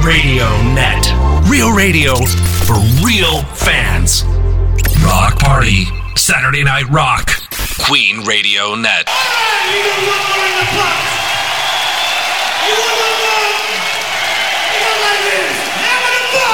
Radio Net. Real radio for real fans. Rock Party. Saturday Night Rock. Queen Radio Net. All right, you can roll in the box.